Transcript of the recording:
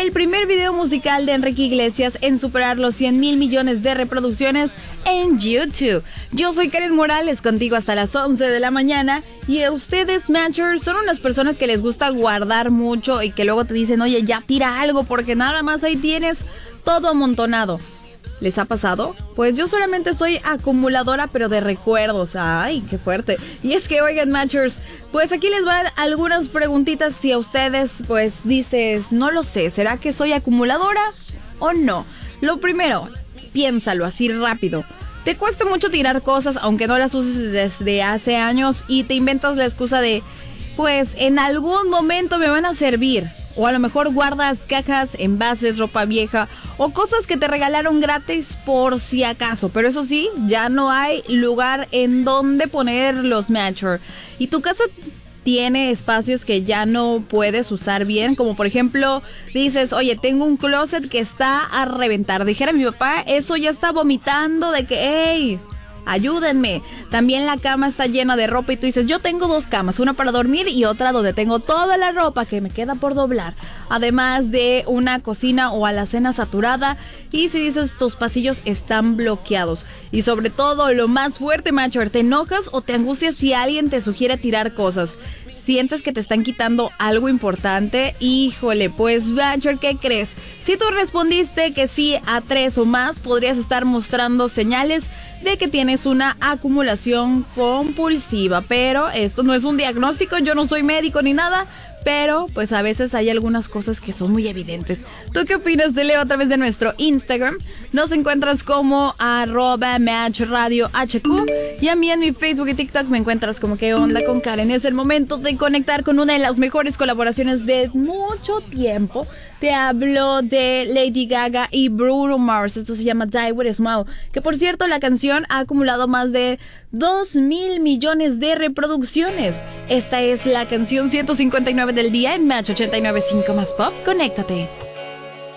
el primer video musical de Enrique Iglesias en superar los 100,000 millones de reproducciones en YouTube. Yo soy Karen Morales, contigo hasta las 11 de la mañana. Y a ustedes, Matchers, son unas personas que les gusta guardar mucho y que luego te dicen, oye, ya tira algo porque nada más ahí tienes todo amontonado. ¿Les ha pasado? Pues yo solamente soy acumuladora, pero de recuerdos. ¡Ay, qué fuerte! Y es que, oigan, Matchers, pues aquí les van algunas preguntitas. Si a ustedes, pues, dices, no lo sé, ¿será que soy acumuladora o no? Lo primero, piénsalo así rápido. ¿Te cuesta mucho tirar cosas, aunque no las uses desde hace años, y te inventas la excusa de, pues, en algún momento me van a servir? O a lo mejor guardas cajas, envases, ropa vieja o cosas que te regalaron gratis por si acaso. Pero eso sí, ya no hay lugar en donde poner los Matcher. Y tu casa tiene espacios que ya no puedes usar bien. Como por ejemplo, dices, oye, tengo un closet que está a reventar. Dijera mi papá, eso ya está vomitando de que, hey, ayúdenme. También la cama está llena de ropa y tú dices, yo tengo 2 camas, una para dormir y otra donde tengo toda la ropa que me queda por doblar. Además de una cocina o alacena saturada. Y si dices, tus pasillos están bloqueados. Y sobre todo, lo más fuerte, Matcher, ¿te enojas o te angustias si alguien te sugiere tirar cosas? ¿Sientes que te están quitando algo importante? Híjole, pues, Matcher, ¿qué crees? Si tú respondiste que sí a 3 o más, podrías estar mostrando señales de que tienes una acumulación compulsiva. Pero esto no es un diagnóstico, yo no soy médico ni nada, pero pues a veces hay algunas cosas que son muy evidentes. ¿Tú qué opinas? Te leo a través de nuestro Instagram. Nos encuentras como @MatchRadioHQ. Y a mí en mi Facebook y TikTok me encuentras como ¿Qué onda con Karen? Es el momento de conectar con una de las mejores colaboraciones de mucho tiempo. Te hablo de Lady Gaga y Bruno Mars. Esto se llama Die With a Smile. Que por cierto, la canción ha acumulado más de 2,000 millones de reproducciones. Esta es la canción 159 del día en Match 89.5 más Pop. Conéctate.